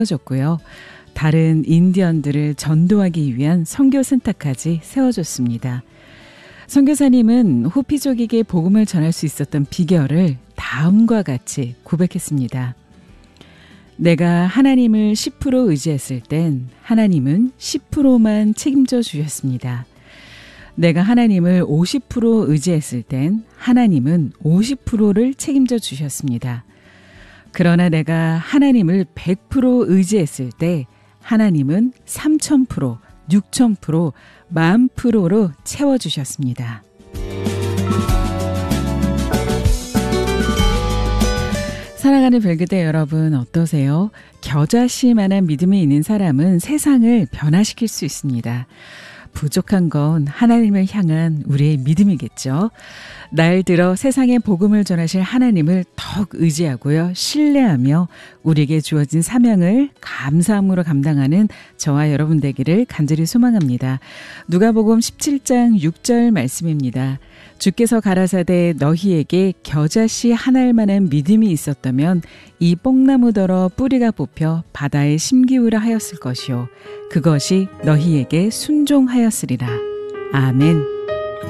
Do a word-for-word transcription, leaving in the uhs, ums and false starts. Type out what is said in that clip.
줬고요. 다른 인디언들을 전도하기 위한 선교 센터까지 세워줬습니다. 선교사님은 호피족에게 복음을 전할 수 있었던 비결을 다음과 같이 고백했습니다. 내가 하나님을 십 퍼센트 의지했을 땐 하나님은 십 퍼센트만 책임져 주셨습니다. 내가 하나님을 오십 퍼센트 의지했을 땐 하나님은 오십 퍼센트를 책임져 주셨습니다. 그러나 내가 하나님을 백 퍼센트 의지했을 때 하나님은 삼천 퍼센트, 육천 퍼센트, 만 퍼센트로 채워주셨습니다. 사랑하는 별그대 여러분 어떠세요? 겨자씨만한 믿음이 있는 사람은 세상을 변화시킬 수 있습니다. 부족한 건 하나님을 향한 우리의 믿음이겠죠. 날 들어 세상에 복음을 전하실 하나님을 더욱 의지하고요. 신뢰하며 우리에게 주어진 사명을 감사함으로 감당하는 저와 여러분 되기를 간절히 소망합니다. 누가복음 십칠 장 육 절 말씀입니다. 주께서 가라사대 너희에게 겨자씨 한 알만한 믿음이 있었다면 이 뽕나무더러 뿌리가 뽑혀 바다에 심기우라 하였을 것이요 그것이 너희에게 순종하였으리라. 아멘.